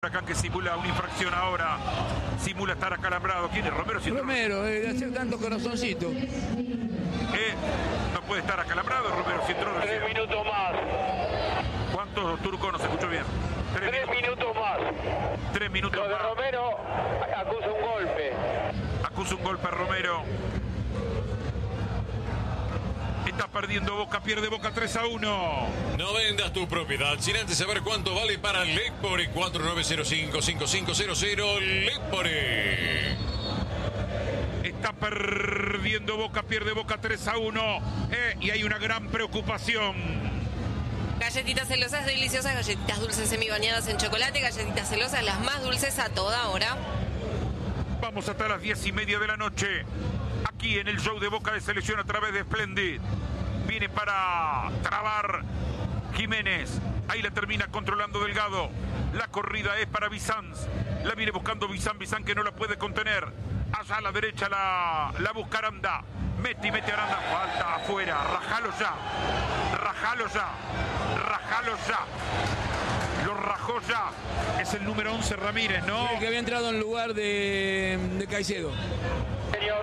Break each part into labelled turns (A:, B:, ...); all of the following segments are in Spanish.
A: Huracán que simula una infracción ahora. Simula estar acalambrado. ¿Quién es? Romero.
B: Romero, de hacer tanto corazoncito.
A: No puede estar acalambrado Romero si entró recién.
C: 3 minutos más.
A: ¿Cuántos, Turco? No se escuchó bien.
C: 3 minutos más.
A: 3 minutos
C: Lo de
A: más.
C: Romero acusa un golpe.
A: Acusa un golpe a Romero. Está perdiendo Boca, pierde Boca 3-1.
D: No vendas tu propiedad sin antes saber cuánto vale para Lepore. 4905-5500 Lepore.
A: Está perdiendo Boca, pierde Boca 3-1. Y hay una gran preocupación.
E: Galletitas celosas deliciosas, galletitas dulces semibañadas en chocolate, galletitas celosas las más dulces a toda hora.
A: Vamos hasta las 10:30 de la noche. Aquí en el show de Boca de Selección a través de Splendid. Viene para trabar Jiménez. Ahí la termina controlando Delgado. La corrida es para Bizanz. La viene buscando Bizanz que no la puede contener. Allá a la derecha la busca Aranda. Mete Aranda. Falta afuera. Rajalo ya. Lo rajó ya. Es el número 11 Ramírez, ¿no?
B: El que había entrado en lugar de Caicedo.
C: Señor,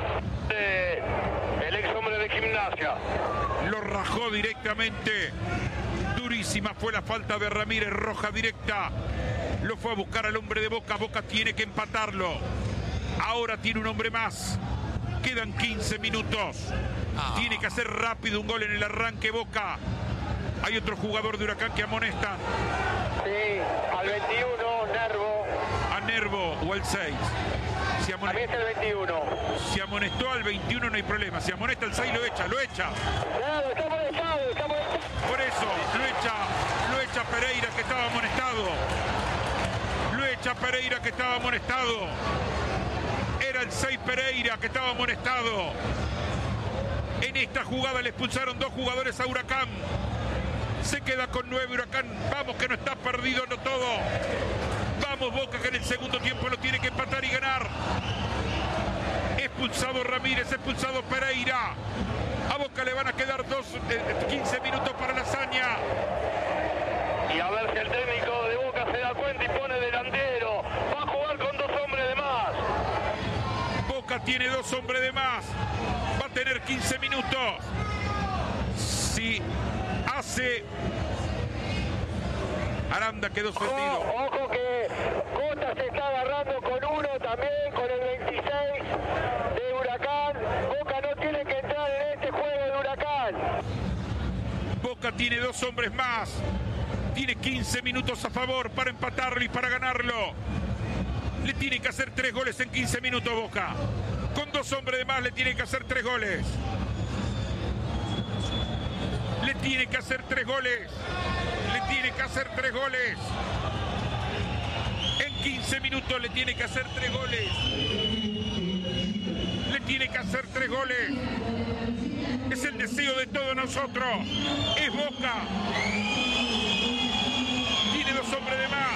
C: el ex hombre de Gimnasia.
A: Lo rajó directamente. Durísima fue la falta de Ramírez, roja directa. Lo fue a buscar al hombre de Boca. Boca tiene que empatarlo. Ahora tiene un hombre más. Quedan 15 minutos. Tiene que hacer rápido un gol en el arranque Boca. Hay otro jugador de Huracán que amonesta.
C: Sí, al 21, Nervo.
A: A Nervo o al 6.
C: A mí es el 21.
A: Si amonestó al 21 no hay problema. Si amonesta al 6 lo echa.
C: Claro, está molestado.
A: Por eso lo echa Pereira que estaba amonestado. Era el 6 Pereira que estaba amonestado. En esta jugada le expulsaron 2 jugadores a Huracán. Se queda con 9 Huracán. Vamos que no está perdido no todo. Vamos Boca que en el segundo tiempo lo tiene que empatar y ganar. Expulsado Ramírez, expulsado Pereira. A Boca le van a quedar 15 minutos para la hazaña.
C: Y a ver si el técnico de Boca se da cuenta y pone delantero. Va a jugar con 2 hombres de más.
A: Boca tiene 2 hombres de más. Va a tener 15 minutos. Si hace... Aranda quedó suspendido.
C: Ojo que Cota se está agarrando con uno también, con el 26 de Huracán. Boca no tiene que entrar en este juego de Huracán.
A: Boca tiene 2 hombres más. Tiene 15 minutos a favor para empatarlo y para ganarlo. Le tiene que hacer 3 goles en 15 minutos Boca. Con 2 hombres de más le tiene que hacer 3 goles. Le tiene que hacer 3 goles. En 15 minutos le tiene que hacer 3 goles. Es el deseo de todos nosotros. Es Boca. Tiene 2 hombres de más.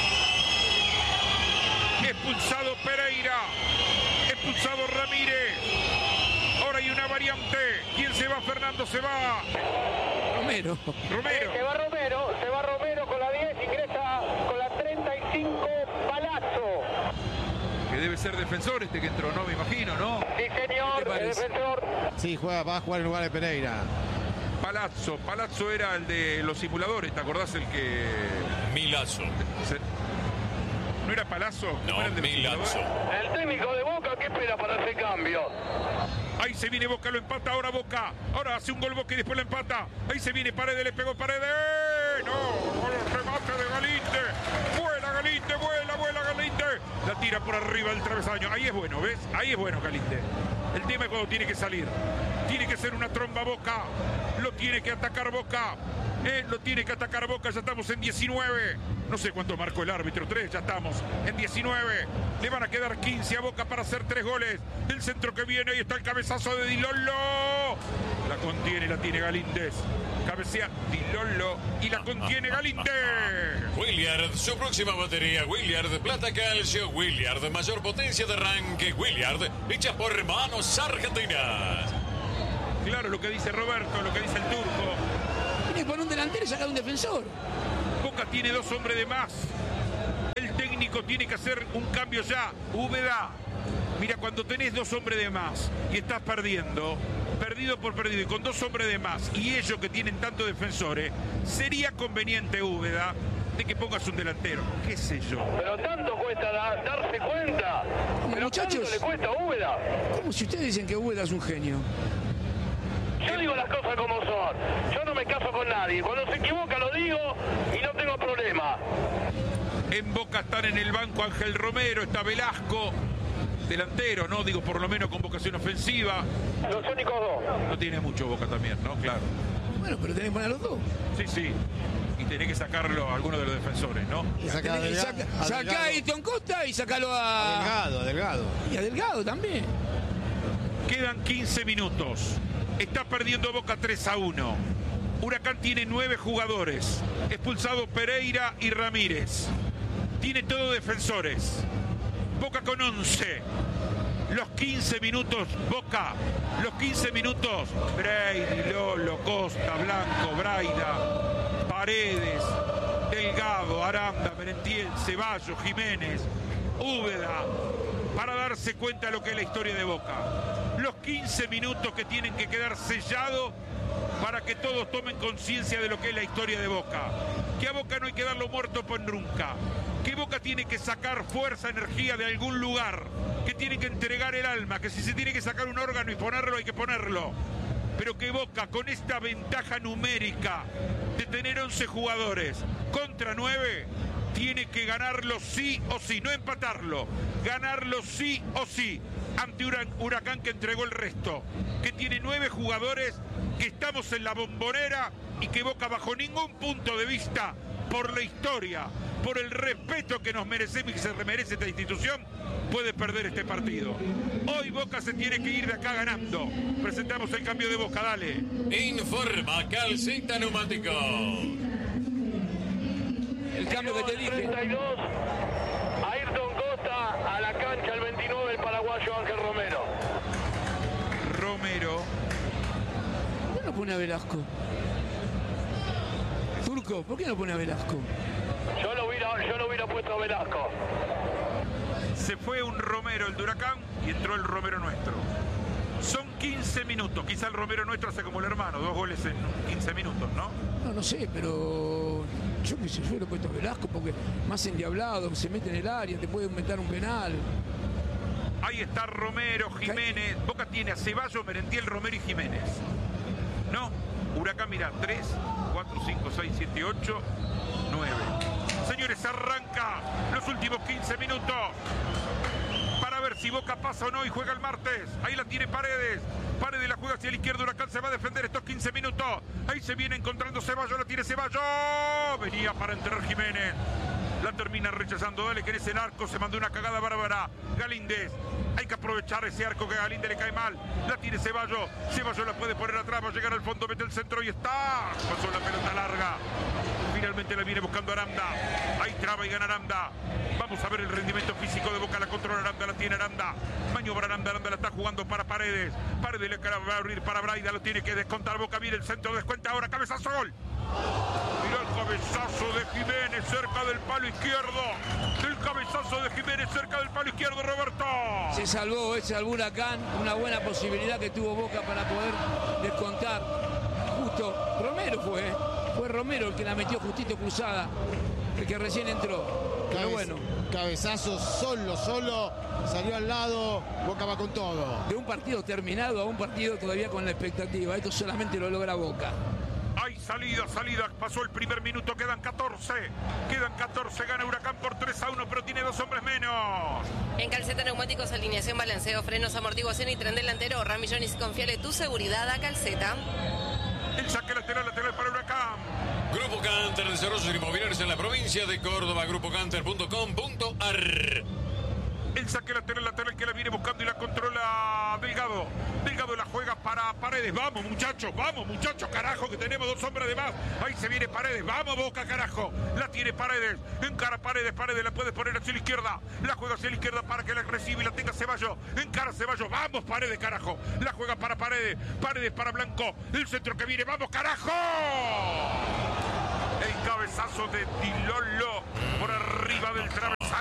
A: Expulsado Pereira. Expulsado Ramírez. Ahora hay una variante. ¿Quién se va? Fernando se va.
B: Romero.
C: Se va Romero con la 10, ingresa con la 35, Palazzo.
A: Que debe ser defensor este que entró, ¿no? Me imagino, ¿no?
C: Sí, señor, el defensor.
F: Sí, va a jugar en lugar de Pereira.
A: Palazzo era el de los simuladores, ¿te acordás el que...?
D: Milazzo.
A: ¿No era Palazzo?
D: No,
A: era el de los
D: Milazzo.
A: simuladores?
C: El técnico de Boca, ¿qué espera para hacer cambio?
A: Ahí se viene Boca, lo empata ahora Boca. Ahora hace un gol Boca y después lo empata. Ahí se viene Paredes, le pegó Paredes. ¡No! El remate de Galinte. Vuela Galinte. La tira por arriba del travesaño. Ahí es bueno, ¿ves? Ahí es bueno Galinte. El tema es cuando tiene que salir. Tiene que ser una tromba Boca. Lo tiene que atacar Boca. Ya estamos en 19. No sé cuánto marcó el árbitro, 3, ya estamos en 19. Le van a quedar 15 a Boca para hacer 3 goles. El centro que viene, ahí está el cabezazo de Di Lollo. La contiene, la tiene Galíndez. Cabecea Di Lollo y la contiene Galíndez.
D: Williard, su próxima batería. Williard, plata calcio. Williard, mayor potencia de arranque. Williard, hecha por manos argentinas.
A: Claro lo que dice Roberto, lo que dice el Turco.
B: Tiene que poner un delantero y sacar un defensor.
A: Boca tiene 2 hombres de más. El técnico tiene que hacer un cambio ya. Úbeda, mira, cuando tenés 2 hombres de más y estás perdido por perdido y con 2 hombres de más y ellos que tienen tantos defensores, sería conveniente, Úbeda, de que pongas un delantero, qué sé yo.
C: Pero tanto cuesta darse cuenta. Pero
B: Muchachos,
C: tanto le cuesta a Úbeda.
B: ¿Cómo si ustedes dicen que Úbeda es un genio?
C: Yo digo las cosas como son. Yo no me caso con nadie. Cuando se equivoca lo digo y no tengo problema.
A: En Boca están en el banco Ángel Romero, está Velasco, delantero, ¿no? Digo, por lo menos con vocación ofensiva.
C: Los únicos 2.
A: No tiene mucho Boca también, ¿no? Claro.
B: Bueno, pero tenés que poner los 2.
A: Sí. Y tenés que sacarlo a alguno de los defensores, ¿no?
F: Y saca
B: Sacá a Ayrton Costa y sacalo a
F: Delgado.
B: Y a Delgado también.
A: Quedan 15 minutos. Está perdiendo Boca 3-1. Huracán tiene 9 jugadores. Expulsado Pereira y Ramírez. Tiene todos defensores. Boca con 11. Los 15 minutos, Boca. Los 15 minutos. Brady, Lolo, Costa, Blanco, Braida, Paredes, Delgado, Aranda, Merentiel, Ceballos, Jiménez, Úbeda. Para darse cuenta de lo que es la historia de Boca. Los 15 minutos que tienen que quedar sellados para que todos tomen conciencia de lo que es la historia de Boca. Que a Boca no hay que darlo muerto por nunca. Que Boca tiene que sacar fuerza, energía de algún lugar. Que tiene que entregar el alma. Que si se tiene que sacar un órgano y ponerlo, hay que ponerlo. Pero que Boca, con esta ventaja numérica de tener 11 jugadores contra 9, tiene que ganarlo sí o sí, no empatarlo, ganarlo sí o sí, ante Huracán que entregó el resto, que tiene 9 jugadores, que estamos en la Bombonera y que Boca bajo ningún punto de vista, por la historia, por el respeto que nos merecemos y que se merece esta institución, puede perder este partido. Hoy Boca se tiene que ir de acá ganando. Presentamos el cambio de Boca, dale.
D: Informa Calceta Neumático.
B: El cambio que te dije.
C: 32, Ayrton Costa a la cancha, el 29, el paraguayo Ángel Romero.
A: Romero.
B: ¿Por qué no pone a Velasco? Turco, ¿por qué no pone a Velasco?
C: Yo lo hubiera puesto a Velasco.
A: Se fue un Romero, el de Huracán, y entró el Romero nuestro. Son 15 minutos. Quizá el Romero nuestro hace como el hermano, 2 goles en 15 minutos, ¿no?
B: No sé, pero yo qué sé, yo lo he puesto a Velasco porque más endiablado, se mete en el área, te puede inventar un penal.
A: Ahí está Romero, Jiménez. Boca tiene a Ceballos, Merentiel, Romero y Jiménez. ¿No? Huracán, mira, 3, 4, 5, 6, 7, 8, 9. Señores, arranca los últimos 15 minutos para ver si Boca pasa o no y juega el martes. Ahí la tiene Paredes. Paredes la juega hacia la izquierda. Huracán se va a defender estos 15 minutos. Ahí se viene encontrando Ceballos. La tiene Ceballos. Venía para entrar Jiménez. La termina rechazando. Dale, que en el arco se mandó una cagada bárbara. Galíndez. Hay que aprovechar ese arco que a Galíndez le cae mal. La tiene Ceballos. Ceballos la puede poner atrás. Va a llegar al fondo. Mete el centro y está. Pasó la pelota larga. Finalmente la viene buscando Aranda. Ahí traba y gana Aranda. Vamos a ver el rendimiento físico de Boca. La controla Aranda. La tiene Aranda. Maniobra Aranda. Aranda la está jugando para Paredes. Paredes le va a abrir para Braida. Lo tiene que descontar Boca. Viene el centro. Descuenta ahora. Cabezazo. Gol. Mirá el cabezazo de Jiménez cerca del palo izquierdo. El cabezazo de Jiménez cerca del palo izquierdo, Roberto.
B: Se salvó Huracán, una buena posibilidad que tuvo Boca para poder descontar. Justo, Romero fue Romero el que la metió justito cruzada, el que recién entró. Pero bueno.
F: Cabezazo solo, salió al lado, Boca va con todo.
B: De un partido terminado a un partido todavía con la expectativa. Esto solamente lo logra Boca.
A: Hay salida, pasó el primer minuto, quedan 14, gana Huracán por 3-1, pero tiene 2 hombres menos.
E: En Calceta Neumáticos, alineación, balanceo, frenos, amortiguación y tren delantero. Ramillones y confiale tu seguridad a Calceta.
A: El saque lateral para Huracán.
D: Grupo Canter, desarrollos inmobiliarios en la provincia de Córdoba, grupocanter.com.ar.
A: El saque lateral que la viene buscando y la controla Delgado. Delgado la juega para Paredes. Vamos muchachos, carajo, que tenemos 2 hombres de más. Ahí se viene Paredes. Vamos Boca, carajo. La tiene Paredes. Encara Paredes la puede poner hacia la izquierda. La juega hacia la izquierda para que la reciba y la tenga Ceballos. Encara Ceballos. Vamos Paredes, carajo. La juega para Paredes. Paredes para Blanco. El centro que viene. Vamos, carajo. El cabezazo de Dilolo por arriba del travesaño.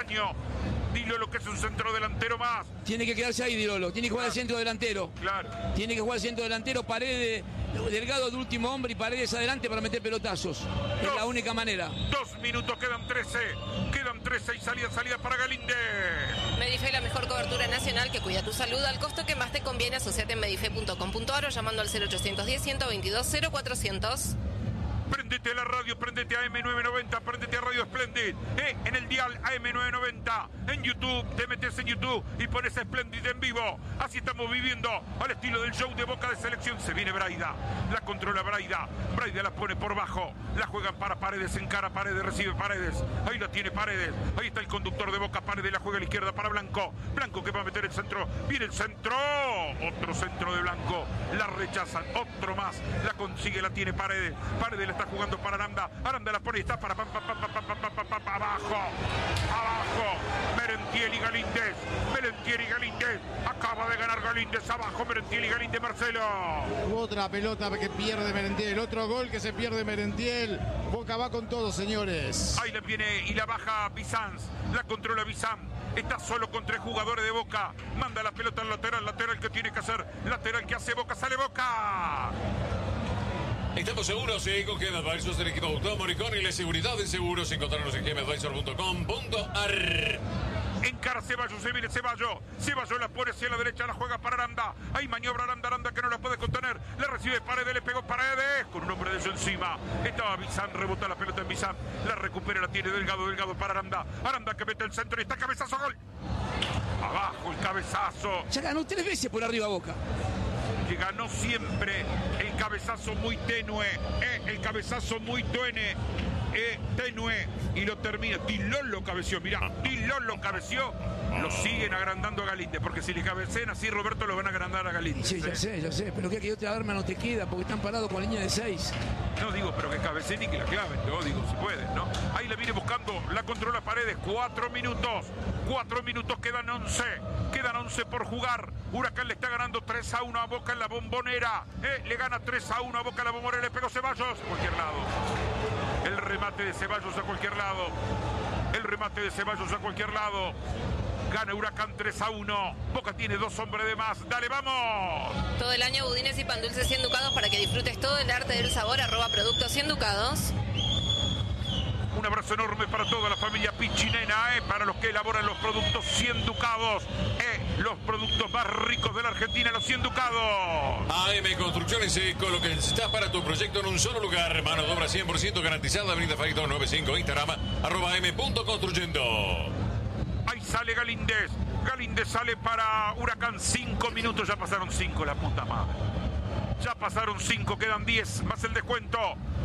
A: año. Dilolo, que es un centro delantero más.
B: Tiene que quedarse ahí Dilolo, tiene que jugar el centro delantero.
A: Claro.
B: Tiene que jugar el centro delantero, Paredes, Delgado de último hombre y Paredes adelante para meter pelotazos. Es la única manera.
A: 2 minutos, quedan 13 y salida para Galíndez.
E: Medife, la mejor cobertura nacional que cuida tu salud al costo que más te conviene. Asociate en medife.com.ar o llamando al 0810-122-0400.
A: Prendete a la radio, prendete a AM990, prendete a Radio Splendid, en el dial AM990, en YouTube, te metes en YouTube y pones Splendid en vivo. Así estamos viviendo al estilo del show de Boca de Selección. Se viene Braida, la controla Braida la pone por bajo, la juegan para Paredes, encara Paredes, recibe Paredes, ahí la tiene Paredes, ahí está el conductor de Boca, Paredes la juega a la izquierda para Blanco que va a meter el centro, viene el centro, otro centro de Blanco, la rechazan, otro más, la consigue, la tiene Paredes la está jugando para Aranda la pone y está para abajo, Merentiel y Galíndez, acaba de ganar Galíndez, abajo Merentiel y Galíndez, Marcelo.
F: Otra pelota que pierde Merentiel, otro gol que se pierde Merentiel. Boca va con todo, señores.
A: Ahí la viene y la baja Bizanz, la controla Bizanz. Está solo con 3 jugadores de Boca. Manda la pelota al lateral que tiene que hacer, lateral que hace Boca, sale Boca.
D: Estamos seguros con GM Advisors del equipo Gustavo Moricón y la seguridad de seguros. Encontrarnos en gmadvisor.com.ar.
A: Encara Ceballos, se viene Ceballos la pone hacia la derecha, la juega para Aranda. Ahí maniobra Aranda que no la puede contener. La recibe Paredes, le pegó Paredes con un hombre de eso encima. Estaba Bizán, rebota la pelota en Bizán. La recupera, la tiene Delgado para Aranda que mete el centro y está cabezazo, gol. Abajo el cabezazo.
B: Ya ganó 3 veces por arriba Boca.
A: Que ganó siempre el cabezazo muy tenue, tenue, y lo termina. Dilolo cabeció, mirá, lo siguen agrandando a Galíndez, porque si le cabecen así Roberto lo van a agrandar a Galíndez.
B: Sí, ya sé, pero que otra arma no te queda, porque están parados con línea de 6.
A: No digo, pero que cabecen y que la claven, yo digo, si pueden, ¿no? Ahí la viene buscando, la controla Paredes, 4 minutos, quedan 11 por jugar. Huracán le está ganando 3-1 a Boca en la Bombonera, le gana 3-1 a Boca en la Bombonera, le pegó Ceballos a cualquier lado. El remate de Ceballos a cualquier lado. Gana Huracán 3-1. Boca tiene 2 hombres de más. Dale, vamos.
E: Todo el año budines y pan dulces 100 ducados para que disfrutes todo el arte del sabor. @productos 100 ducados.
A: Un abrazo enorme para toda la familia Pichinena, para los que elaboran los productos 100 ducados, los productos más ricos de la Argentina, los 100 ducados.
D: AM Construcciones, con lo que necesitas para tu proyecto en un solo lugar. Mano de obra 100% garantizada. Avenida Faito 95, Instagram, @m.construyendo.
A: Ahí sale Galíndez sale para Huracán, 5 minutos, ya pasaron 5, la puta madre. Ya pasaron 5, quedan 10 más el descuento.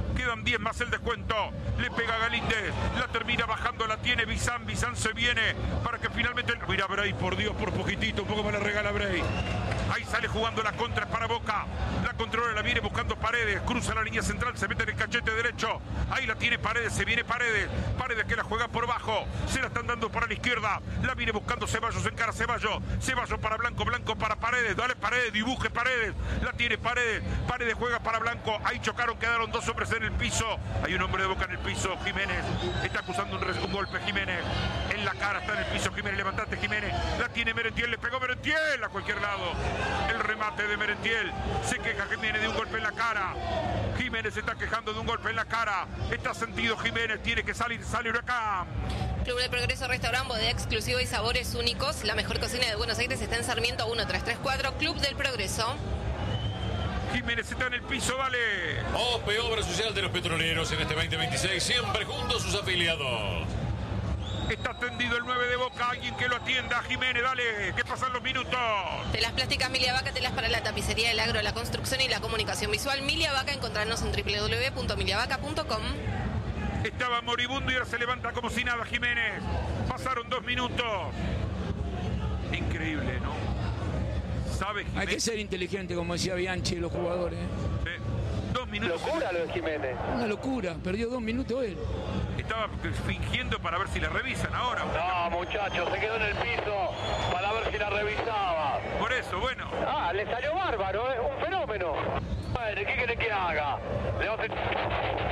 A: Le pega a Galíndez, la termina bajando, la tiene Bizán se viene para que finalmente... Mira Bray, por Dios, por poquitito, un poco me la regala Bray. Ahí sale jugando la contra, es para Boca. La controla, la viene buscando Paredes, cruza la línea central, se mete en el cachete derecho. Ahí la tiene Paredes, se viene Paredes que la juega por bajo, se la están dando para la izquierda. La viene buscando Ceballos, encara Ceballos para Blanco para Paredes. Dale Paredes, dibuje Paredes. La tiene Paredes juega para Blanco. Ahí chocaron, quedaron 2 hombres en el piso. Hay un hombre de Boca en el piso, Jiménez. Está acusando un golpe Jiménez. En la cara está en el piso Jiménez, levantate Jiménez. La tiene Merentiel, le pegó Merentiel a cualquier lado. El remate de Merentiel. Se queja Jiménez de un golpe en la cara. Jiménez se está quejando de un golpe en la cara. Está sentido Jiménez, tiene que salir, sale Huracán.
E: Club del Progreso Restaurant, bodega exclusivo y sabores únicos. La mejor cocina de Buenos Aires está en Sarmiento 1334. Club del Progreso.
A: Jiménez está en el piso, dale.
D: OPE, Obra Social de los Petroleros, en este 2026, siempre junto a sus afiliados.
A: Está atendido el 9 de Boca, alguien que lo atienda. Jiménez, dale, que pasan los minutos.
E: Telas plásticas Milia Vaca, telas para la tapicería, el agro, la construcción y la comunicación visual. Milia Vaca, encontrarnos en www.miliavaca.com.
A: Estaba moribundo y ahora se levanta como si nada Jiménez. Pasaron 2 minutos. Increíble, ¿no? ¿Sabe Jiménez?
B: Hay que ser inteligente, como decía Bianchi, los jugadores.
A: 2 minutos.
C: Locura lo de Jiménez.
B: Una locura, perdió 2 minutos él.
A: Estaba fingiendo para ver si la revisan ahora.
C: No, muchachos, se quedó en el piso para ver si la revisaba.
A: Por eso, bueno.
C: Ah, le salió bárbaro, es un fenómeno. Madre, ¿qué quiere que haga? Le va a hacer...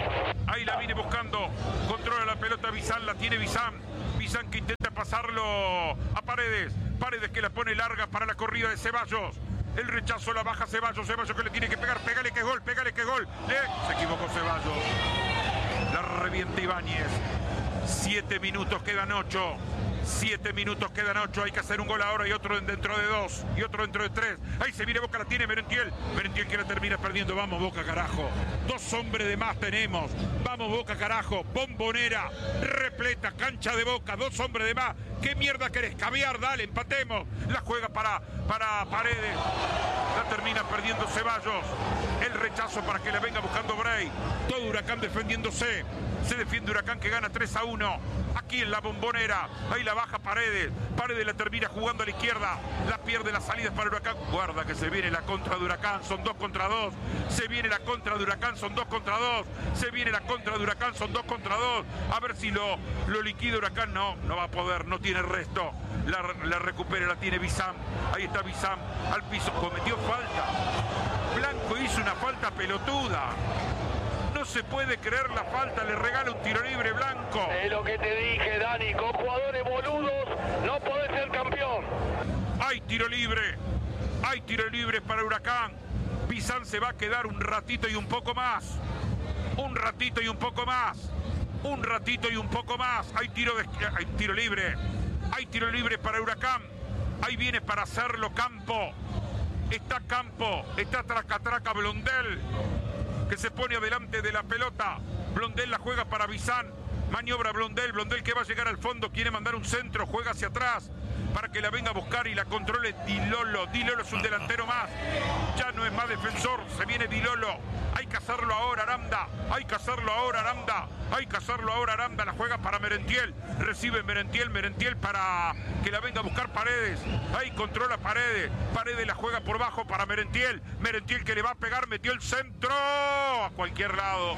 A: Ahí la viene buscando. Controla la pelota Bizán, la tiene Bizán. Bizán que intenta pasarlo a Paredes. Paredes que la pone larga para la corrida de Ceballos. El rechazo la baja Ceballos. Ceballos que le tiene que pegar. Pégale que es gol, pégale que es gol. Se equivocó Ceballos. La revienta Ibáñez. 7 minutos, quedan 8. 7 minutos, quedan 8. Hay que hacer un gol ahora y otro dentro de 2. Y otro dentro de 3. Ahí se viene Boca, la tiene Merentiel. Merentiel que la termina perdiendo. Vamos Boca, carajo. 2 hombres de más tenemos. Vamos Boca, carajo. Bombonera, repleta, cancha de Boca. 2 hombres de más. ¿Qué mierda querés? Caviar, dale, empatemos. La juega para Paredes. La termina perdiendo Ceballos. El rechazo para que la venga buscando Bray. Todo Huracán defendiéndose. Se defiende Huracán que gana 3-1. Aquí en la Bombonera. Ahí la baja Paredes. Paredes la termina jugando a la izquierda. La pierde las salidas para Huracán. Guarda que se viene la contra de Huracán. Son 2 contra 2. Se viene la contra de Huracán. Son 2 contra 2. Se viene la contra de Huracán. Son 2 contra 2. A ver si lo liquida Huracán. No va a poder. No tiene resto. La recupera. La tiene Bizán. Ahí está Bizán. Al piso. Cometió falta. Blanco hizo una falta pelotuda. No se puede creer la falta, le regala un tiro libre Blanco.
C: Es lo que te dije, Dani, con jugadores boludos no podés ser campeón.
A: Hay tiro libre para Huracán. Bizán se va a quedar un ratito y un poco más. Un ratito y un poco más. Un ratito y un poco más. Hay tiro libre. Hay tiro libre para Huracán. Ahí viene para hacerlo Campo. Está Campo, está Traca Blondel, que se pone adelante de la pelota. Blondel la juega para Bizán. Maniobra Blondel que va a llegar al fondo, quiere mandar un centro, juega hacia atrás para que la venga a buscar y la controle Dilolo. Dilolo es un delantero más, ya no es más defensor, se viene Dilolo. Hay que hacerlo ahora Aranda, la juega para Merentiel, recibe Merentiel para que la venga a buscar Paredes. Ahí controla Paredes la juega por bajo para Merentiel que le va a pegar, metió el centro a cualquier lado.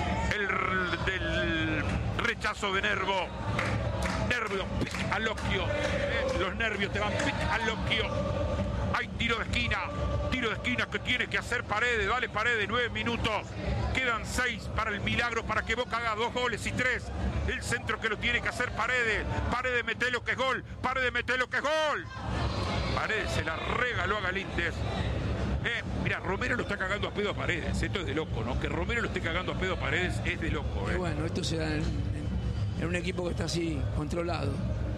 A: Del rechazo de Nervo, pic al occhio. Los nervios te van pic al occhio. Hay tiro de esquina que tiene que hacer Paredes. Dale Paredes, 9 minutos. Quedan 6 para el milagro, para que Boca haga 2 goles y 3. El centro que lo tiene que hacer Paredes. Paredes mete lo que es gol. Paredes se la regaló a Galíndez. Mira, Romero lo está cagando a pedo a Paredes. Esto es de loco, ¿no? Que Romero lo esté cagando a pedo a Paredes es de loco.
B: Bueno, esto se da en un equipo que está así, controlado.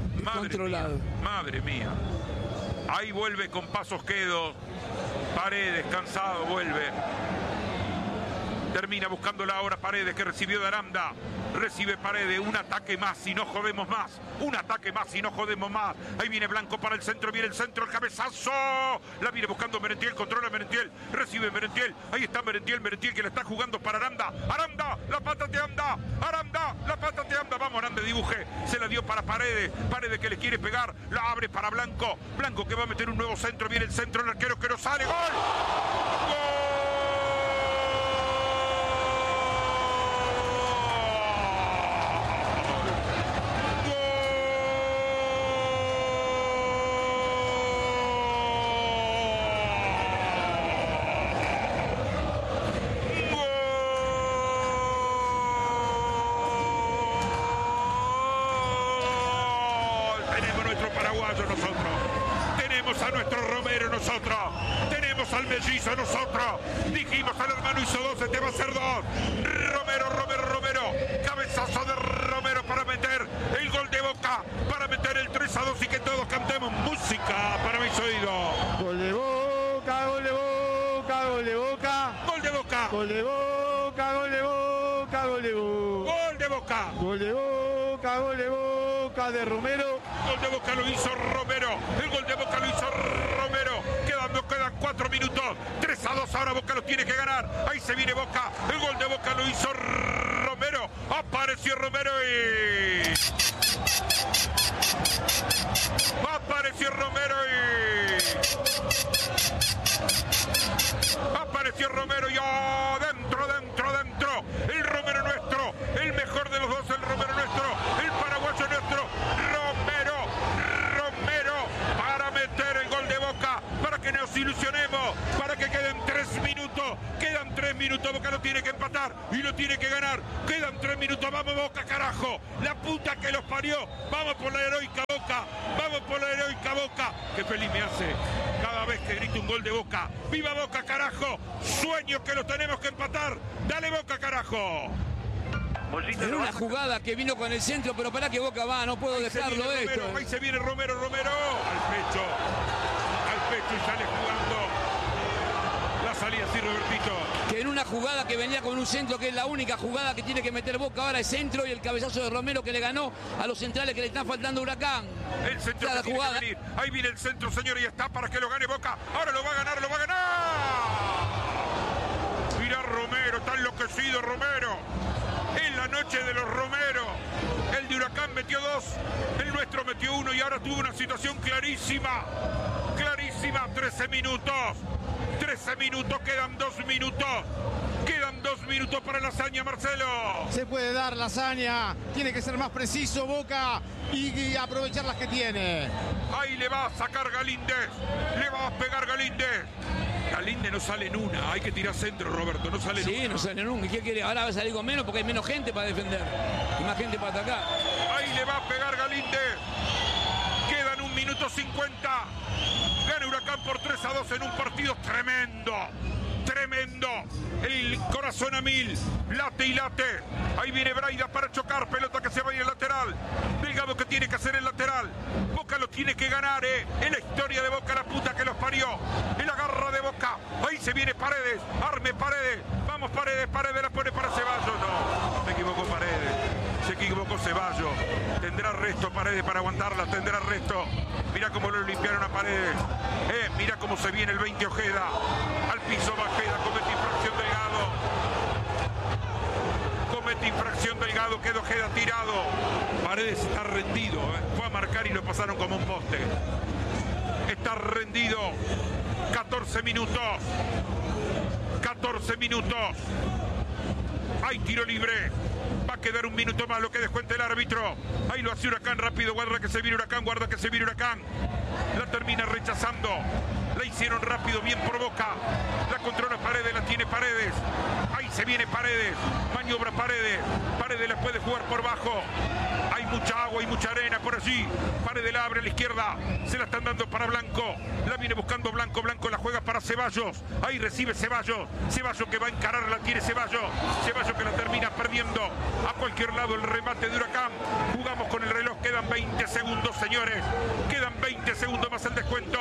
A: Madre mía. Ahí vuelve con pasos quedos. Paredes, cansado, vuelve. Termina buscándola ahora Paredes, que recibió de Aranda. Recibe Paredes, un ataque más si no jodemos más. Ahí viene Blanco para el centro, el cabezazo. La viene buscando Merentiel, controla Merentiel. Recibe Merentiel, ahí está Merentiel que la está jugando para Aranda. Aranda, la pata te anda. Vamos Aranda, dibuje. Se la dio para Paredes que le quiere pegar. La abre para Blanco que va a meter un nuevo centro. Viene el centro, el arquero que no sale. ¡Gol! Tenemos al mellizo nosotros. Dijimos al hermano hizo 2, este va a ser 2. Romero. Cabezazo de Romero para meter el gol de Boca, para meter el 3-2 y que todos cantemos música para mis oídos.
F: Gol de Boca.
A: Gol de Boca.
F: Gol de Boca de Romero.
A: Gol de Boca lo hizo Romero. El gol de Boca lo hizo Romero. Quedan 4 minutos. 3-2. Ahora Boca lo tiene que ganar. Ahí se viene Boca. El gol de Boca lo hizo Romero. Apareció Romero y... Apareció Romero y dentro. El Romero nuestro. El mejor de los dos. El Romero nuestro. El paraguayo nuestro. Romero para meter el gol de Boca. Para que nos ilusionemos. Para que queden 3 minutos. Quedan 3 minutos, Boca lo tiene que empatar y lo tiene que ganar. Quedan 3 minutos, vamos Boca, carajo. La puta que los parió. Vamos por la heroica Boca, vamos por la heroica Boca. Qué feliz me hace cada vez que grito un gol de Boca. ¡Viva Boca, carajo! Sueño que lo tenemos que empatar. ¡Dale Boca, carajo!
B: En una jugada que vino con el centro, pero para que Boca va, no puedo dejarlo esto.
A: Ahí se viene Romero al pecho y sale jugando. La salida así, Robertito.
B: Que en una jugada que venía con un centro, que es la única jugada que tiene que meter Boca ahora, es centro, y el cabezazo de Romero que le ganó a los centrales que le están faltando a Huracán.
A: El centro que tiene que venir. Ahí viene el centro, señor, y está para que lo gane Boca. Ahora lo va a ganar, lo va a ganar. Mirá Romero, está enloquecido Romero. En la noche de los Romero, el de Huracán metió 2, el nuestro metió 1 y ahora tuvo una situación clarísima, 13 minutos, quedan 2 minutos para la hazaña, Marcelo.
F: Se puede dar la hazaña, tiene que ser más preciso Boca y aprovechar las que tiene.
A: Ahí le va a sacar Galíndez, le va a pegar Galíndez. Galíndez no sale en una, hay que tirar centro, Roberto, no sale en una.
B: Sí, no sale en una. ¿Qué quiere? Ahora va a salir con menos porque hay menos gente para defender y más gente para atacar.
A: Ahí le va a pegar Galíndez. Quedan 1 minuto 50. Gana Huracán por 3-2 en un partido tremendo. El corazón a 1000, late y late. Ahí viene Braida para chocar, pelota que se va a ir al lateral. Delgado que tiene que hacer el lateral. Boca lo tiene que ganar, en la historia de Boca, la puta que los parió. En la garra de Boca. Ahí se viene Paredes, arme Paredes. Vamos Paredes la pone para Ceballos. No, se equivocó Paredes. Se equivocó Ceballos. Tendrá resto Paredes para aguantarla, tendrá resto. Mira cómo lo limpiaron a Paredes. Mira cómo se viene el 20 Ojeda. Al piso va Ojeda, comete infracción Delgado, quedó Ojeda tirado. Paredes está rendido, fue a marcar y lo pasaron como un poste. Está rendido. 14 minutos. Hay tiro libre. Va a quedar 1 minuto más, lo que descuenta el árbitro. Ahí lo hace Huracán rápido. Guarda que se viene Huracán. La termina rechazando. La hicieron rápido, bien por Boca. La controla Paredes, la tiene Paredes. Ahí se viene Paredes. Maniobra Paredes. Paredes la puede jugar por bajo. Hay mucha agua y mucha arena por allí. Paredes la abre a la izquierda. Se la están dando para Blanco. La viene buscando Blanco. Blanco la juega para Ceballos. Ahí recibe Ceballos. Ceballos que va a encarar, la tiene Ceballos. Ceballos que la termina perdiendo. A cualquier lado el remate de Huracán. Jugamos con el reloj. Quedan 20 segundos, señores. Quedan 20 segundos más el descuento.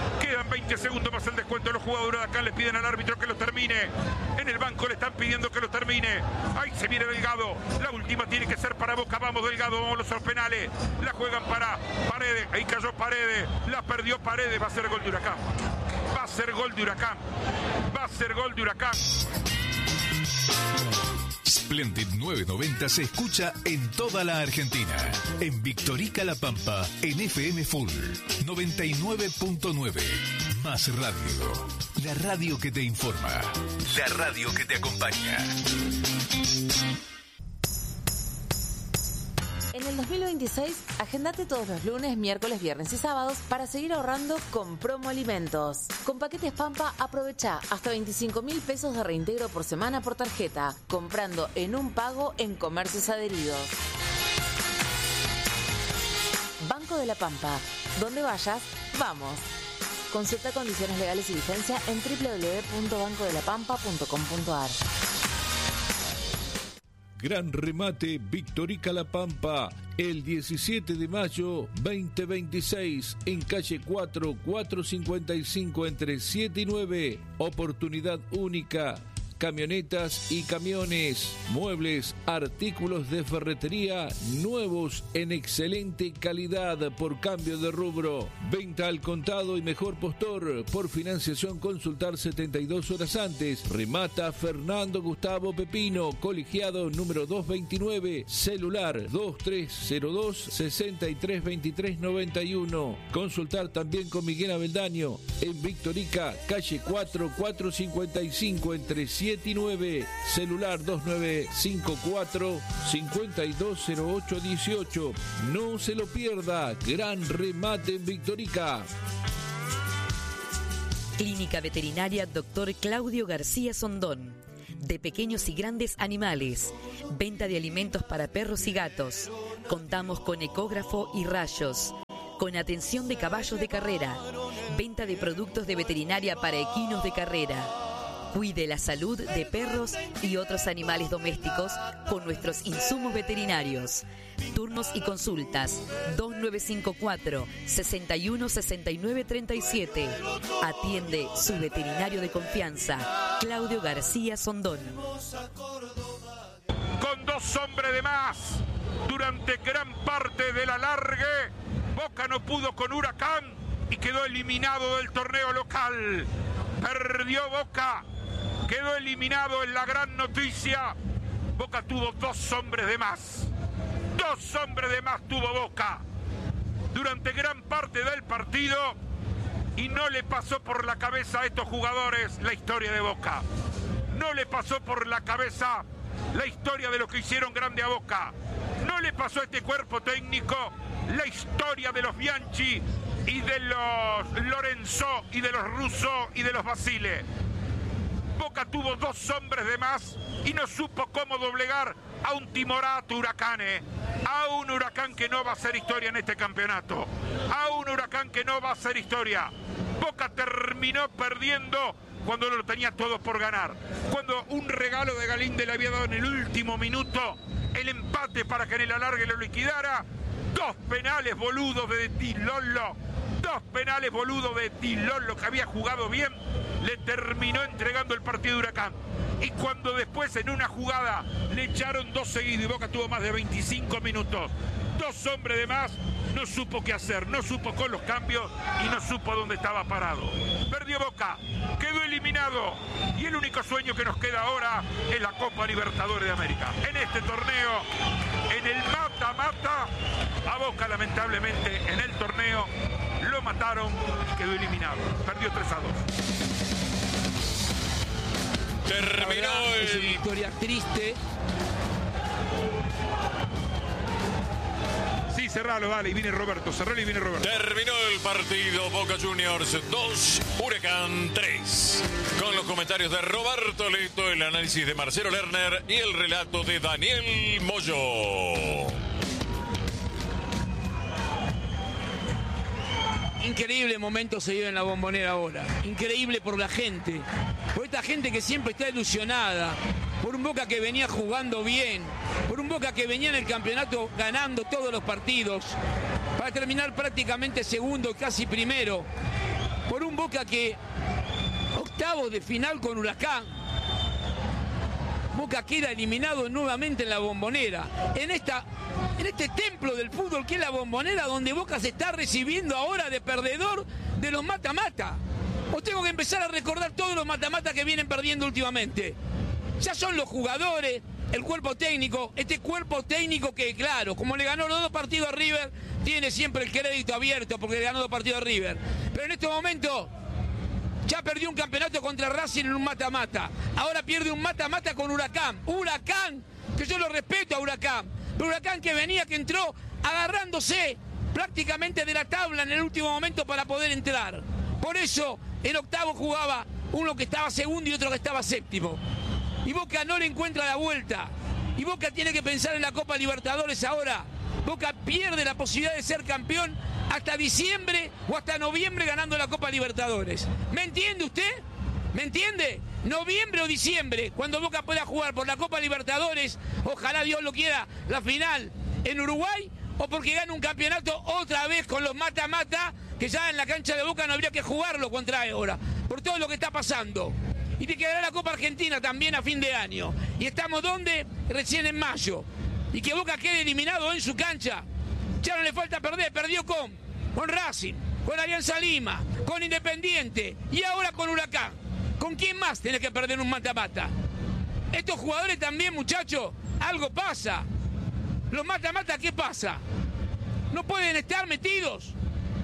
A: Los jugadores de acá le piden al árbitro que lo termine. En el banco le están pidiendo que lo termine. Ahí se viene Delgado. La última tiene que ser para Boca. Vamos Delgado, vamos los penales. La juegan para Paredes. Ahí cayó Paredes. La perdió Paredes. Va a ser gol de Huracán.
G: Splendid 990 se escucha en toda la Argentina. En Victorica La Pampa, en FM Full 99.9. Más radio. La radio que te informa. La radio que te acompaña.
H: En el 2026, agendate todos los lunes, miércoles, viernes y sábados para seguir ahorrando con Promo Alimentos. Con paquetes Pampa, aprovecha hasta 25.000 pesos de reintegro por semana por tarjeta, comprando en un pago en comercios adheridos. Banco de la Pampa. Donde vayas, vamos. Consulta condiciones legales y vigencia en www.bancodelapampa.com.ar.
I: Gran remate Victorica La Pampa, el 17 de mayo 2026, en calle 4, 455 entre 7 y 9. Oportunidad única. Camionetas y camiones, muebles, artículos de ferretería nuevos en excelente calidad por cambio de rubro. Venta al contado y mejor postor. Por financiación consultar 72 horas antes. Remata Fernando Gustavo Pepino, colegiado número 229, celular 2302-632391. Consultar también con Miguel Abeldaño en Victorica, calle 4, 455 entre 7 y 9, celular 2954-520818. No se lo pierda, gran remate en Victorica.
J: Clínica Veterinaria Dr. Claudio García Sondón. de pequeños y grandes animales, venta de alimentos para perros y gatos. Contamos con ecógrafo y rayos, con atención de caballos de carrera, venta de productos de veterinaria para equinos de carrera. Cuide la salud de perros y otros animales domésticos con nuestros insumos veterinarios. Turnos y consultas 2954 61 69 37. Atiende su veterinario de confianza, Claudio García Sondón.
A: Con 2 hombres de más durante gran parte del alargue, Boca no pudo con Huracán y quedó eliminado del torneo local. Perdió Boca, quedó eliminado en la gran noticia. Boca tuvo 2 hombres de más. 2 hombres de más tuvo Boca durante gran parte del partido y no le pasó por la cabeza a estos jugadores la historia de Boca. No le pasó por la cabeza la historia de lo que hicieron grande a Boca. No le pasó a este cuerpo técnico la historia de los Bianchi y de los Lorenzo y de los Russo y de los Basile. Boca tuvo 2 hombres de más y no supo cómo doblegar a un timorato Huracán, a un Huracán que no va a hacer historia en este campeonato, a un Huracán que no va a hacer historia. Boca terminó perdiendo cuando lo tenía todo por ganar, cuando un regalo de Galíndez le había dado en el último minuto el empate para que en el alargue lo liquidara. 2 penales boludos de Di Lollo, 2 penales boludos de Di Lollo, que había jugado bien, le terminó entregando el partido de Huracán. Y cuando después en una jugada le echaron 2 seguidos y Boca tuvo más de 25 minutos, 2 hombres de más, no supo qué hacer, no supo con los cambios y no supo dónde estaba parado. Perdió Boca, quedó eliminado y el único sueño que nos queda ahora es la Copa Libertadores de América. En este torneo, en el mata-mata, a Boca lamentablemente en el torneo lo mataron y quedó eliminado. Perdió 3-2.
B: Terminó es una historia triste.
A: Sí, cerralo, dale, y viene Roberto, cerralo y viene Roberto.
D: Terminó el partido, Boca Juniors 2, Huracán 3. Con los comentarios de Roberto Leto, el análisis de Marcelo Lerner y el relato de Daniel Moyo.
B: Increíble momento se vive en la Bombonera ahora. Increíble por la gente. Por esta gente que siempre está ilusionada. Por un Boca que venía jugando bien. Por un Boca que venía en el campeonato ganando todos los partidos. Para terminar prácticamente segundo, casi primero. Por un Boca que octavos de final con Huracán. Boca queda eliminado nuevamente en la Bombonera. En este templo del fútbol que es la Bombonera, donde Boca se está recibiendo ahora de perdedor de los mata-mata. Os tengo que empezar a recordar todos los mata-mata que vienen perdiendo últimamente. Ya son los jugadores, el cuerpo técnico, este cuerpo técnico que, claro, como le ganó los 2 partidos a River, tiene siempre el crédito abierto porque le ganó 2 partidos a River. Pero en este momento ya perdió un campeonato contra Racing en un mata-mata. Ahora pierde un mata-mata con Huracán. Huracán, que yo lo respeto a Huracán. Pero Huracán que venía, que entró agarrándose prácticamente de la tabla en el último momento para poder entrar. Por eso en octavo jugaba uno que estaba segundo y otro que estaba séptimo. Y Boca no le encuentra la vuelta. Y Boca tiene que pensar en la Copa Libertadores ahora. Boca pierde la posibilidad de ser campeón hasta diciembre o hasta noviembre ganando la Copa Libertadores. ¿Me entiende usted? ¿Me entiende? Noviembre o diciembre, cuando Boca pueda jugar por la Copa Libertadores, ojalá Dios lo quiera, la final en Uruguay, o porque gane un campeonato otra vez con los mata-mata, que ya en la cancha de Boca no habría que jugarlo contra ahora, por todo lo que está pasando. Y te quedará la Copa Argentina también a fin de año. Y estamos donde recién en mayo. Y que Boca quede eliminado en su cancha. Ya no le falta perder, perdió con Racing, con Alianza Lima, con Independiente y ahora con Huracán. ¿Con quién más tenés que perder un mata-mata? Estos jugadores también, muchachos, algo pasa. Los mata-mata, ¿qué pasa? No pueden estar metidos.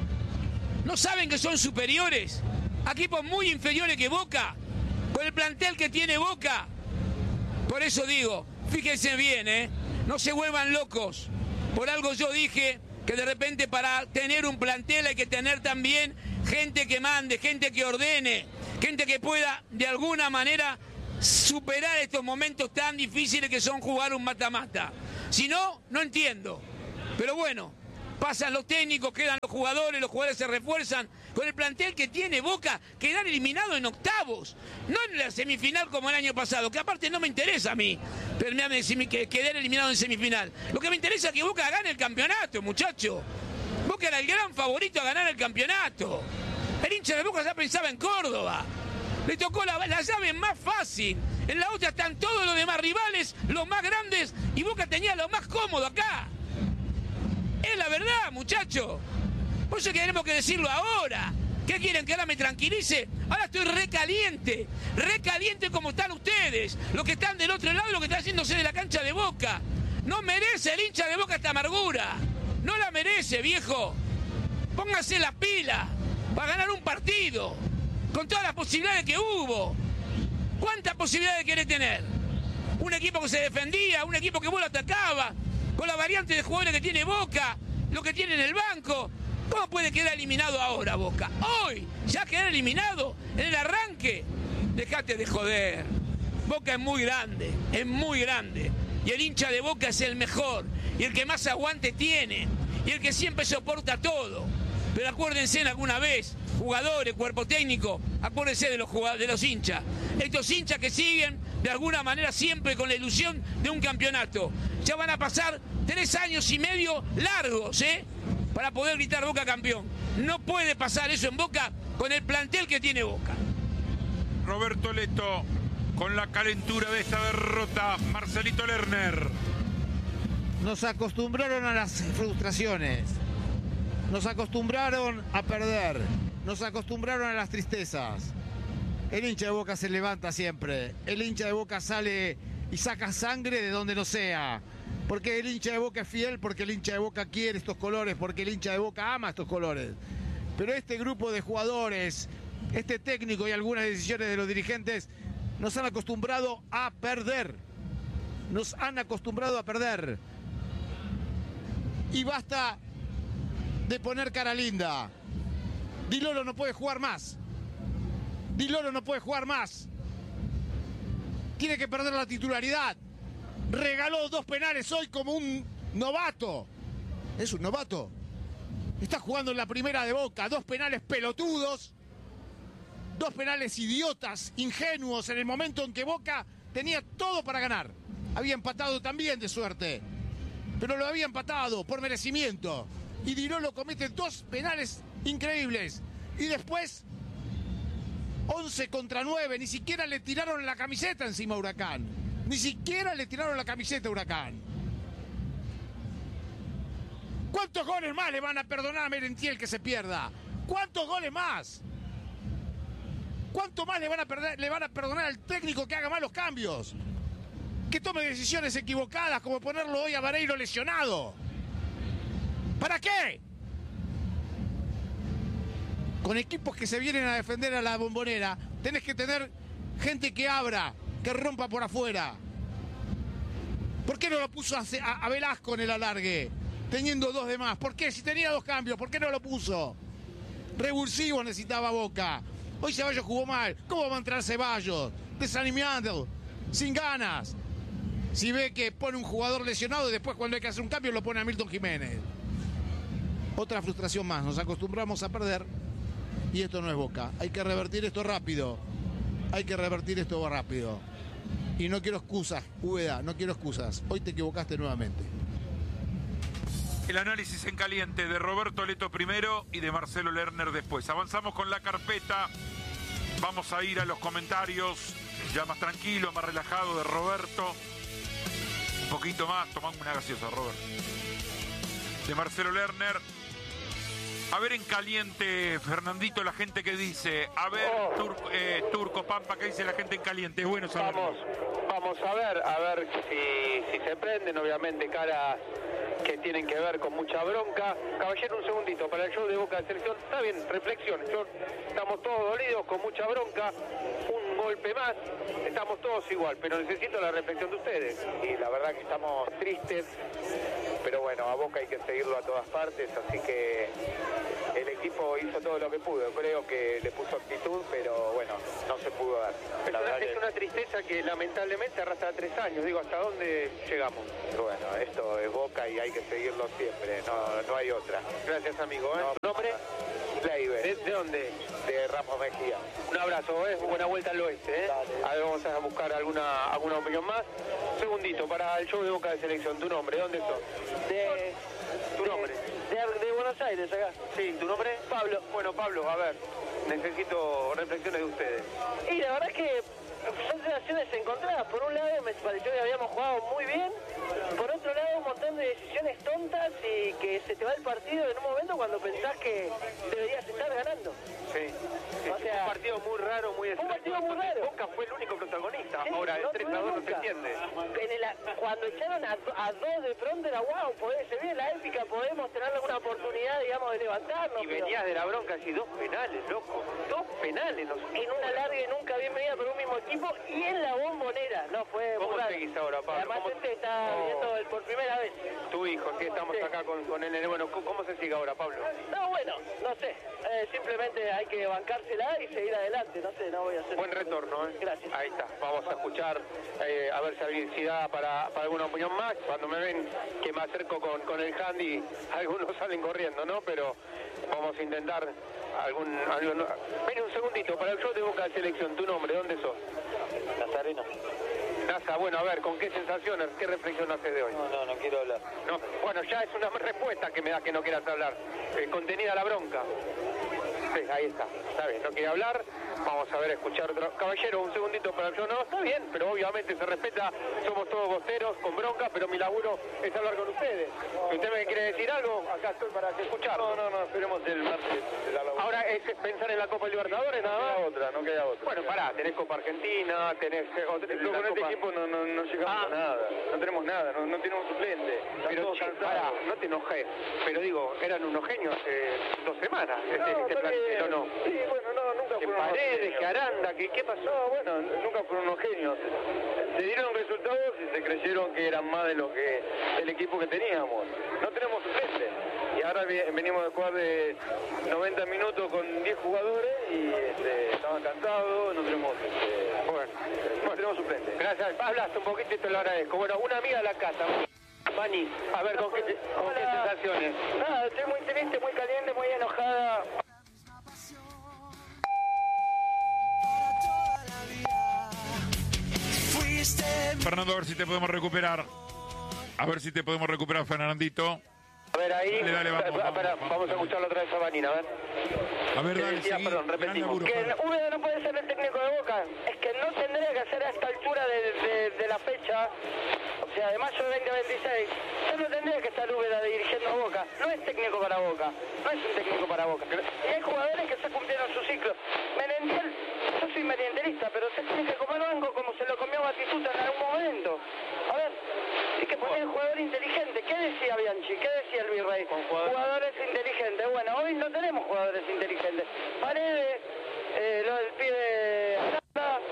B: ¿No saben que son superiores a equipos muy inferiores que Boca? Con el plantel que tiene Boca. Por eso digo, fíjense bien, no se vuelvan locos. Por algo yo dije que de repente para tener un plantel hay que tener también gente que mande, gente que ordene, gente que pueda de alguna manera superar estos momentos tan difíciles que son jugar un mata-mata. Si no, no entiendo. Pero bueno, pasan los técnicos, quedan los jugadores se refuerzan. Con el plantel que tiene Boca, quedar eliminado en octavos. No en la semifinal como el año pasado, que aparte no me interesa a mí que quedar eliminado en semifinal. Lo que me interesa es que Boca gane el campeonato, muchacho. Boca era el gran favorito a ganar el campeonato. El hincha de Boca ya pensaba en Córdoba. Le tocó la llave más fácil. En la otra están todos los demás rivales, los más grandes, y Boca tenía lo más cómodo acá. Es la verdad, muchacho. Por eso tenemos que decirlo ahora. ¿Qué quieren? ¿Que ahora me tranquilice? Ahora estoy recaliente como están ustedes. Los que están del otro lado, los que están haciéndose de la cancha de Boca. No merece el hincha de Boca esta amargura. No la merece, viejo. Póngase la pila para ganar un partido. Con todas las posibilidades que hubo. ¿Cuántas posibilidades querés tener? Un equipo que se defendía, un equipo que vos lo atacaba, con la variante de jugadores que tiene Boca, lo que tiene en el banco. ¿Cómo puede quedar eliminado ahora Boca? Hoy, ya quedar eliminado en el arranque. Dejate de joder. Boca es muy grande. Y el hincha de Boca es el mejor. Y el que más aguante tiene. Y el que siempre soporta todo. Pero acuérdense en alguna vez, jugadores, cuerpo técnico, acuérdense de los hinchas. Estos hinchas que siguen de alguna manera siempre con la ilusión de un campeonato. Ya van a pasar 3 años y medio largos, para poder gritar Boca campeón. No puede pasar eso en Boca con el plantel que tiene Boca.
A: Roberto Leto, con la calentura de esta derrota, Marcelito Lerner.
F: Nos acostumbraron a las frustraciones. Nos acostumbraron a perder. Nos acostumbraron a las tristezas. El hincha de Boca se levanta siempre. El hincha de Boca sale y saca sangre de donde no sea. Porque el hincha de Boca es fiel, porque el hincha de Boca quiere estos colores, porque el hincha de Boca ama estos colores. Pero este grupo de jugadores, este técnico y algunas decisiones de los dirigentes nos han acostumbrado a perder. Nos han acostumbrado a perder. Y basta de poner cara linda. Di Loro no puede jugar más. Di Loro no puede jugar más. Tiene que perder la titularidad. Regaló 2 penales hoy como un novato. Es un novato. Está jugando en la primera de Boca. 2 penales pelotudos. 2 penales idiotas, ingenuos, en el momento en que Boca tenía todo para ganar. Había empatado también de suerte. Pero lo había empatado por merecimiento. Y Di Loro comete 2 penales increíbles. Y después 11 contra 9. Ni siquiera le tiraron la camiseta encima a Huracán. Ni siquiera le tiraron la camiseta a Huracán. ¿Cuántos goles más le van a perdonar a Merentiel que se pierda? ¿Cuántos goles más? ¿Cuánto más le van a perdonar al técnico que haga malos cambios? Que tome decisiones equivocadas, como ponerlo hoy a Vareiro lesionado. ¿Para qué? Con equipos que se vienen a defender a la Bombonera, tenés que tener gente que abra, que rompa por afuera. ¿Por qué no lo puso a Velasco en el alargue, teniendo 2 de más? ¿Por qué? Si tenía 2 cambios, ¿por qué no lo puso? Revulsivo necesitaba Boca. Hoy Ceballos jugó mal. ¿Cómo va a entrar Ceballos? Desanimado, sin ganas. Si ve que pone un jugador lesionado y después cuando hay que hacer un cambio lo pone a Milton Jiménez. Otra frustración más. Nos acostumbramos a perder y esto no es Boca. Hay que revertir esto rápido. Hay que revertir esto rápido. Y no quiero excusas, Úbeda, no quiero excusas. Hoy te equivocaste nuevamente.
A: El análisis en caliente de Roberto Leto primero y de Marcelo Lerner después. Avanzamos con la carpeta. Vamos a ir a los comentarios. Ya más tranquilo, más relajado de Roberto. Un poquito más, tomamos una gaseosa, Robert. De Marcelo Lerner. A ver en caliente, Fernandito, la gente que dice. A ver, Turco Pampa, ¿qué dice la gente en caliente? Es bueno saberlo.
C: Vamos a ver si se prenden, obviamente, caras que tienen que ver con mucha bronca. Caballero, un segundito, para el show de Boca de Selección. Está bien, reflexión. Estamos todos dolidos, con mucha bronca. Un golpe más, estamos todos igual, pero necesito la reflexión de ustedes. Y la verdad que estamos tristes, pero bueno, a Boca hay que seguirlo a todas partes, así que el equipo hizo todo lo que pudo. Creo que le puso actitud, pero bueno, no se pudo dar. Es una tristeza que lamentablemente arrastra 3 años. Digo, ¿hasta dónde llegamos? Bueno, esto es Boca y hay que seguirlo siempre. No hay otra. Gracias, amigo. ¿Tu nombre? Leiber. ¿De dónde? De Ramos Mejía. Un abrazo, buena vuelta al oeste. A ver, vamos a buscar alguna opinión más. Segundito, para el show de Boca de Selección. ¿Tu nombre? ¿Dónde sos? ¿Tu nombre? De Buenos Aires, acá. Sí, ¿tu nombre? Pablo. Bueno, Pablo, a ver, necesito reflexiones de ustedes.
K: Y la verdad es que son sensaciones encontradas. Por un lado me pareció que habíamos jugado muy bien. Por otro lado, un montón de decisiones tontas y que se te va el partido en un momento cuando pensás que deberías estar ganando.
C: Sí. O sea, un partido muy raro, muy extraño.
K: Un partido muy raro.
C: Boca fue el único protagonista.
K: Sí,
C: ahora, el 3-2 no se entiende.
K: Cuando echaron a 2 de pronto era wow, se ve la épica, podemos tener alguna oportunidad, digamos, de levantarnos.
C: Y venías de la bronca así, 2 penales, loco. 2 penales.
K: En una larga y nunca bienvenida por un mismo equipo y en la Bombonera. No, fue
C: ¿Cómo seguís ahora, Pablo?
K: Además, está viendo por primera vez.
C: Tu hijo, sí, estamos acá con él. Bueno, ¿cómo se sigue ahora, Pablo?
K: No, bueno, no sé. Simplemente hay que bancársela y seguir adelante. No sé, no voy a hacer...
C: Buen retorno,
K: Gracias.
C: Ahí está. Vamos a escuchar, a ver si da para alguna opinión más. Cuando me ven que me acerco con el handy, algunos salen corriendo, ¿no? Pero vamos a intentar Ven un segundito, para el show de Boca de Selección. ¿Tu nombre? ¿Dónde sos?
L: Nazareno.
C: Nasa, bueno, a ver, ¿con qué sensaciones, qué reflexión haces de hoy?
L: No quiero hablar.
C: No, bueno, ya es una respuesta que me da que no quieras hablar. Contenida la bronca. Sí, ahí está bien, no quiere hablar. Vamos a ver, escuchar otro. Caballero, un segundito para el show. No, está bien, pero obviamente se respeta. Somos todos voceros, con bronca, pero mi laburo es hablar con ustedes. Si usted me quiere decir algo, acá estoy para escucharlo.
L: No, esperemos el martes.
C: Ahora es pensar en la Copa Libertadores, nada más.
L: No queda otra.
C: Bueno, pará, tenés Copa Argentina, tenés...
L: Con este equipo no llegamos a nada. No tenemos nada, no tenemos suplente.
C: Pero pará, no te enojes. Pero digo, eran unos genios hace 2 semanas. Este plantel, ¿o no?
L: Sí, bueno, nunca fueron
C: Paredes, que Aranda, ¿qué pasó?
L: No, bueno, nunca fueron unos genios. Se dieron resultados y se creyeron que eran más de lo que el equipo que teníamos. No tenemos suplente. Y ahora venimos de jugar de 90 minutos con 10 jugadores y estaban cansados, no tenemos no tenemos suplente.
C: Gracias, hablaste un poquito y te lo agradezco. Bueno, una amiga de la casa, Vani, a ver, ¿con qué sensaciones?
K: Nada, estoy muy triste, muy caliente, muy enojada.
A: Fernando, a ver si te podemos recuperar. Fernandito.
C: A ver, ahí,
A: dale, vamos
C: a escucharlo otra vez a Vanina, a ver.
A: A ver, dale,
C: decía, perdón, repetimos.
K: Que Úbeda no puede ser el técnico de Boca. Es que no tendría que hacer a esta altura de la fecha, o sea, de mayo de 2026, ya no tendría que estar Úbeda dirigiendo a Boca. No es técnico para Boca, no es un técnico para Boca. Y hay jugadores que ya cumplieron su ciclo. Merentiel, yo soy merientelista, pero se tiene que comer banco como se lo comió Batistuta en algún momento. A ver, hay que poner jugador inteligente. ¿Qué decía Bianchi? ¿Qué decía el Virrey? Jugadores inteligentes. Bueno, hoy no tenemos jugadores inteligentes. Paredes, lo del pibe Aranda,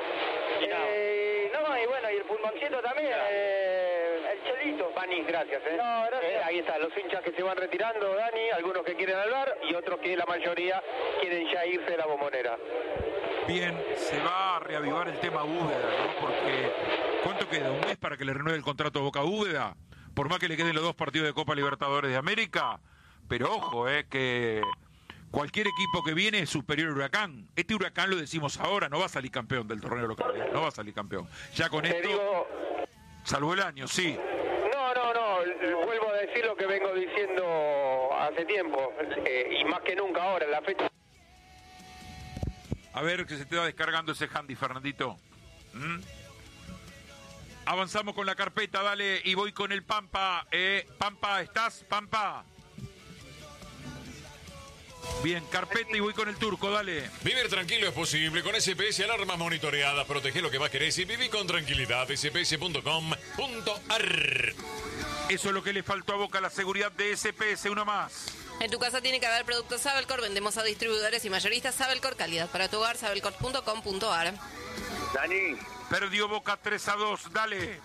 K: y bueno, y el pulmoncito también, el Chelito.
C: Vani, gracias.
K: No, gracias.
C: Ahí está, los hinchas que se van retirando, Dani, algunos que quieren hablar y otros que la mayoría quieren ya irse de la Bombonera.
A: Bien, se va a reavivar el tema Úbeda, ¿no? Porque ¿cuánto queda? ¿Un mes para que le renueve el contrato a Boca Úbeda? Por más que le queden los 2 partidos de Copa Libertadores de América, pero ojo, que cualquier equipo que viene es superior a Huracán. Este Huracán, lo decimos ahora, no va a salir campeón del torneo local, no va a salir campeón. Ya con esto, salvo el año, sí.
C: No, vuelvo a decir lo que vengo diciendo hace tiempo, y más que nunca ahora, en la fecha.
A: A ver, que se te va descargando ese handy, Fernandito. Avanzamos con la carpeta, dale, y voy con el Pampa. Pampa, ¿estás? Pampa. Bien, carpeta y voy con el Turco, dale.
D: Vivir tranquilo es posible con SPS, alarmas monitoreadas, protege lo que más querés y viví con tranquilidad. SPS.com.ar.
A: Eso es lo que le faltó a Boca, la seguridad de SPS, uno más.
E: En tu casa tiene que haber productos Sabelcor, vendemos a distribuidores y mayoristas Sabelcor, calidad para tu hogar, sabelcor.com.ar.
C: Dani.
A: Perdió Boca 3-2, dale.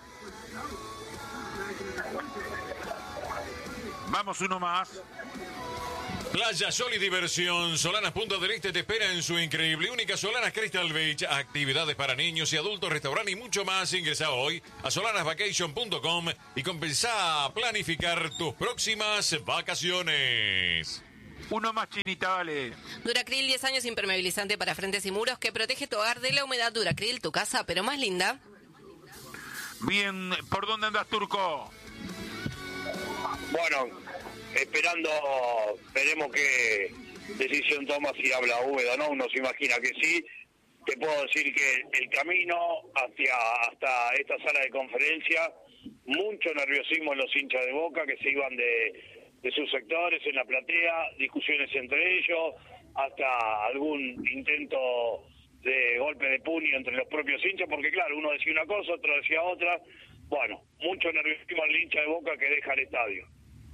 A: Vamos, uno más.
D: Playa, sol y diversión. Solanas Punta del Este te espera en su increíble y única Solanas Crystal Beach. Actividades para niños y adultos, restaurante y mucho más. Ingresa hoy a solanasvacation.com y comenzá a planificar tus próximas vacaciones.
A: Uno más, Chinita, vale.
E: Duracril, 10 años impermeabilizante para frentes y muros que protege tu hogar de la humedad. Duracril, tu casa, pero más linda.
A: Bien, ¿por dónde andas, Turco?
L: Bueno, esperando, veremos qué decisión toma si habla Úbeda, ¿no? Uno se imagina que sí. Te puedo decir que el camino hasta esta sala de conferencia, mucho nerviosismo en los hinchas de Boca que se iban de sus sectores en la platea, discusiones entre ellos, hasta algún intento de golpe de puño entre los propios hinchas, porque claro, uno decía una cosa, otro decía otra. Bueno, mucho nerviosismo al hincha de Boca que deja el estadio.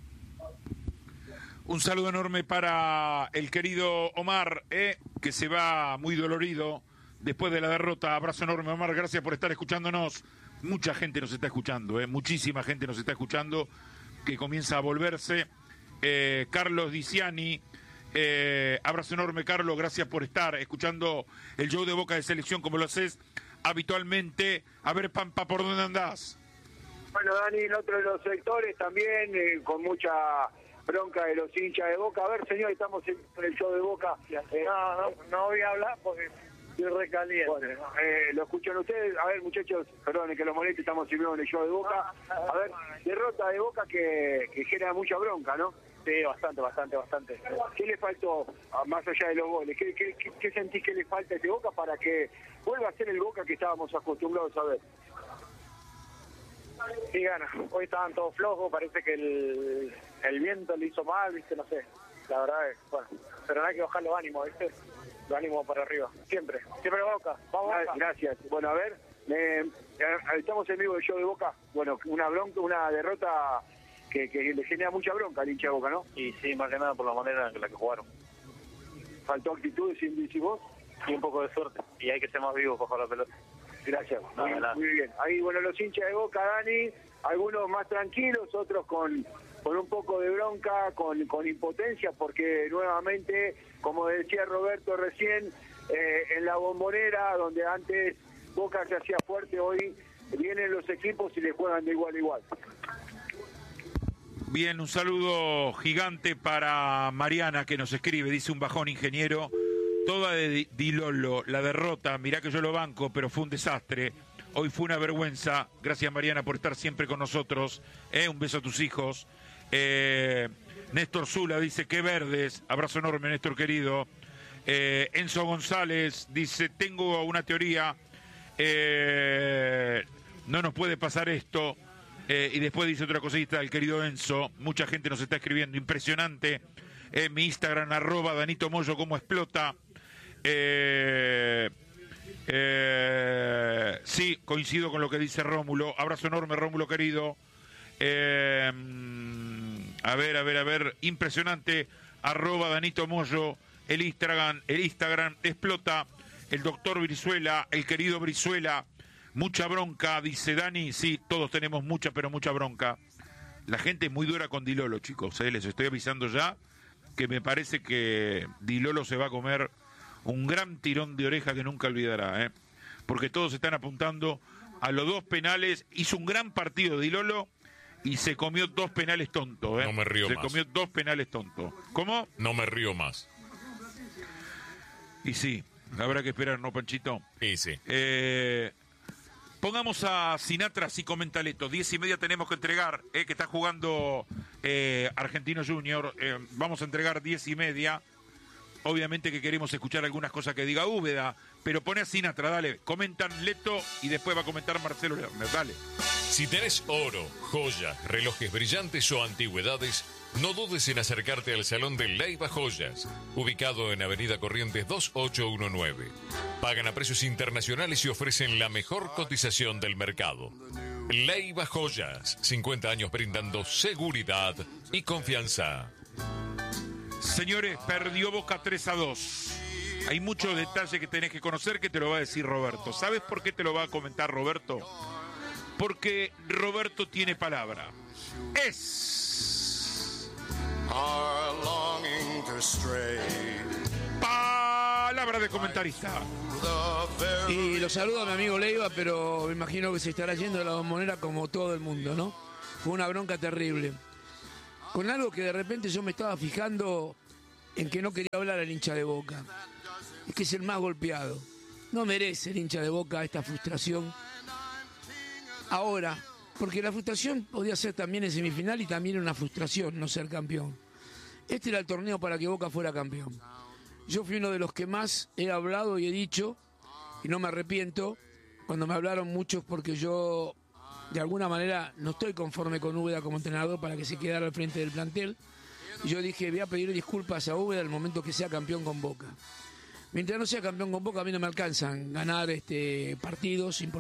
A: Un saludo enorme para el querido Omar, que se va muy dolorido después de la derrota. Abrazo enorme, Omar, gracias por estar escuchándonos. Mucha gente nos está escuchando, muchísima gente nos está escuchando, que comienza a volverse. Carlos Diciani, abrazo enorme, Carlos, gracias por estar escuchando el show de Boca de Selección como lo haces habitualmente. A ver, Pampa, ¿por dónde andás?
M: Bueno, Dani, en otro de los sectores también, con mucha bronca de los hinchas de Boca. A ver, señor, estamos en el show de Boca. No voy a hablar porque estoy recaliente. Bueno, lo escuchan ustedes. A ver, muchachos, perdón que los moleste, estamos sirviendo en el show de Boca. A ver, derrota de Boca que genera mucha bronca, ¿no? Sí, bastante. ¿Qué le faltó, más allá de los goles? ¿Qué sentís que le falta a este Boca para que vuelva a ser el Boca que estábamos acostumbrados a ver?
N: Sí, gana. Hoy estaban todos flojos, parece que el viento le hizo mal, ¿viste? No sé. La verdad es, bueno, pero no hay que bajar los ánimos, ¿viste? Los ánimos para arriba. Siempre Boca. Vamos, Boca.
M: Gracias. Bueno, a ver, estamos en vivo del show de Boca. Bueno, una bronca, una derrota que le genera mucha bronca al hincha de Boca, ¿no?
N: Y sí, más que nada por la manera en la que jugaron.
M: ¿Faltó actitud, decís vos?
N: Y un poco de suerte. Y hay que ser más vivos para jugar la pelota.
M: Gracias, muy bien. Ahí, bueno, los hinchas de Boca, Dani, algunos más tranquilos, otros con un poco de bronca, con impotencia, porque nuevamente, como decía Roberto recién, en la Bombonera, donde antes Boca se hacía fuerte, hoy vienen los equipos y le juegan de igual a igual.
A: Bien, un saludo gigante para Mariana, que nos escribe, dice: un bajón, ingeniero. Toda de Di Lolo, la derrota, mirá que yo lo banco, pero fue un desastre. Hoy fue una vergüenza. Gracias, Mariana, por estar siempre con nosotros. Un beso a tus hijos. Néstor Zula dice: qué verdes. Abrazo enorme, Néstor querido. Enzo González dice: tengo una teoría. No nos puede pasar esto. Y después dice otra cosita el querido Enzo. Mucha gente nos está escribiendo. Impresionante. Mi Instagram, @Danito Moyo, cómo explota. Sí, coincido con lo que dice Rómulo. Abrazo enorme, Rómulo querido. A ver, impresionante. @Danito Moyo, el Instagram explota. El doctor Brizuela, el querido Brizuela, mucha bronca, dice Dani. Sí, todos tenemos mucha, pero mucha bronca. La gente es muy dura con Di Lolo, chicos. Les estoy avisando ya que me parece que Di Lolo se va a comer un gran tirón de oreja que nunca olvidará, porque todos están apuntando a los 2 penales. Hizo un gran partido Di Lolo y se comió 2 penales tontos.
D: No me río más.
A: Se comió 2 penales tontos. ¿Cómo?
D: No me río más.
A: Y sí, habrá que esperar, ¿no, Panchito?
D: Sí.
A: Pongamos a Sinatra, así comenta Leto. 10:30 tenemos que entregar, que está jugando Argentino Junior. Vamos a entregar 10:30. Obviamente que queremos escuchar algunas cosas que diga Úbeda, pero pone a Sinatra, dale. Comentan Leto y después va a comentar Marcelo Lerner, dale.
D: Si tenés oro, joyas, relojes brillantes o antigüedades, no dudes en acercarte al Salón de Leiva Joyas, ubicado en Avenida Corrientes 2819. Pagan a precios internacionales y ofrecen la mejor cotización del mercado. Leiva Joyas, 50 años brindando seguridad y confianza.
A: Señores, perdió Boca 3-2. Hay muchos detalles que tenés que conocer que te lo va a decir Roberto. ¿Sabes por qué te lo va a comentar Roberto? Porque Roberto tiene palabra. Es...
O: Are longing to
A: Palabra de comentarista.
B: Y lo saludo a mi amigo Leiva, pero me imagino que se estará yendo de la Bombonera como todo el mundo, ¿no? Fue una bronca terrible. Con algo que de repente yo me estaba fijando en que no quería hablar al hincha de Boca. Es que es el más golpeado. No merece el hincha de Boca esta frustración ahora, porque la frustración podía ser también en semifinal y también una frustración no ser campeón. Este era el torneo para que Boca fuera campeón. Yo fui uno de los que más he hablado y he dicho, y no me arrepiento, cuando me hablaron muchos, porque yo de alguna manera no estoy conforme con Úbeda como entrenador para que se quedara al frente del plantel. Y yo dije, voy a pedir disculpas a Úbeda el momento que sea campeón con Boca. Mientras no sea campeón con Boca, a mí no me alcanzan ganar partidos importantes.